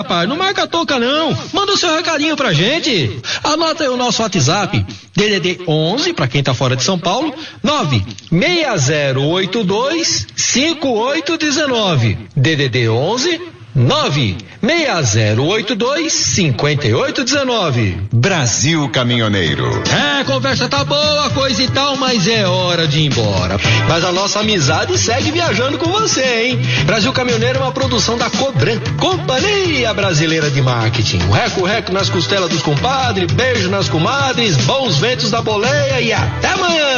rapaz, não marca a toca não. Manda o seu recadinho pra gente. Anota aí o nosso WhatsApp, DDD 11, pra quem tá fora de São Paulo, 960825819. DDD 11 960825819. Brasil Caminhoneiro. A conversa tá boa, coisa e tal, mas é hora de ir embora. Mas a nossa amizade segue viajando com você, hein? Brasil Caminhoneiro é uma produção da Cobran, Companhia Brasileira de Marketing. O reco nas costelas dos compadres, beijo nas comadres, bons ventos da boleia e até amanhã.